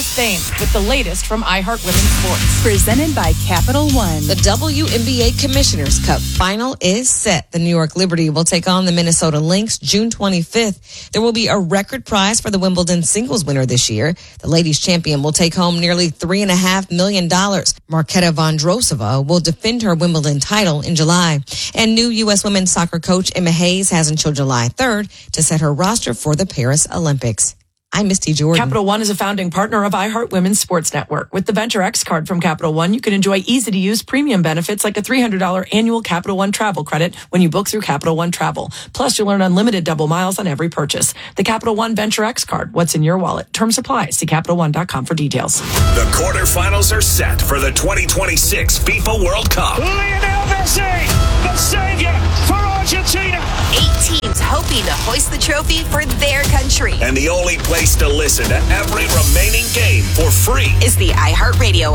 Spain with the latest from iHeart Women's Sports. Presented by Capital One. The WNBA Commissioners Cup final is set. The New York Liberty will take on the Minnesota Lynx June 25th. There will be a record prize for the Wimbledon singles winner this year. The ladies champion will take home nearly $3.5 million. Marketa Vondrousova will defend her Wimbledon title in July. And new U.S. women's soccer coach Emma Hayes has until July 3rd to set her roster for the Paris Olympics. I'm Misty Jordan. Capital One is a founding partner of iHeart Women's Sports Network. With the Venture X card from Capital One, you can enjoy easy-to-use premium benefits like a $300 annual Capital One travel credit when you book through Capital One Travel. Plus, you'll earn unlimited double miles on every purchase. The Capital One Venture X card. What's in your wallet? Terms apply. See CapitalOne.com for details. The quarterfinals are set for the 2026 FIFA World Cup. Lionel Messi, the savior for Argentina. 8 teams hoping to hoist the trophy for their country. And the only place to listen to every remaining game for free is the iHeartRadio